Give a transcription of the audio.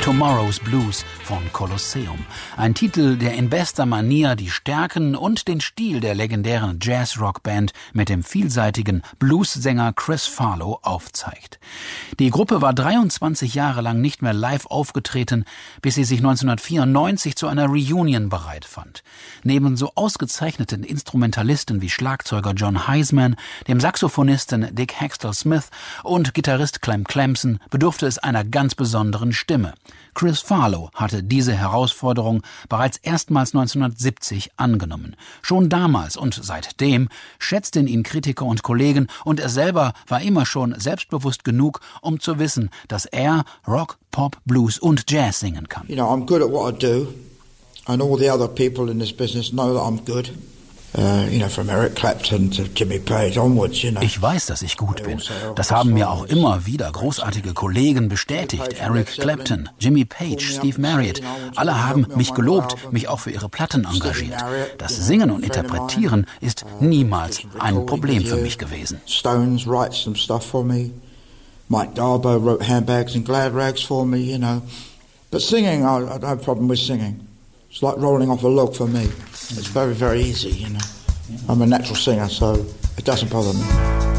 Tomorrow's Blues von Colosseum. Ein Titel, der in bester Manier die Stärken und den Stil der legendären Jazz-Rock-Band mit dem vielseitigen Blues-Sänger Chris Farlowe aufzeigt. Die Gruppe war 23 Jahre lang nicht mehr live aufgetreten, bis sie sich 1994 zu einer Reunion bereit fand. Neben so ausgezeichneten Instrumentalisten wie Schlagzeuger John Heisman, dem Saxophonisten Dick Hextall-Smith und Gitarrist Clem Clemson bedurfte es einer ganz besonderen Stimme. Chris Farlowe hatte diese Herausforderung bereits erstmals 1970 angenommen. Schon damals und seitdem schätzten ihn Kritiker und Kollegen, und er selber war immer schon selbstbewusst genug, um zu wissen, dass er Rock, Pop, Blues und Jazz singen kann. You know, I'm good at what I do, and all the other people in this business know that I'm good. From Eric Clapton to Jimmy Page onwards, you know. Ich weiß, dass ich gut bin. Das haben mir auch immer wieder großartige Kollegen bestätigt. Eric Clapton, Jimmy Page, Steve Marriott. Alle haben mich gelobt, mich auch für ihre Platten engagiert. Das Singen und Interpretieren ist niemals ein Problem für mich gewesen. Stones writes some stuff for me. Mike Garbo wrote Handbags and Glad Rags for me, you know. But singing, I don't have a problem with singing. It's like rolling off a log for me. It's very, very easy, you know. I'm a natural singer, so it doesn't bother me.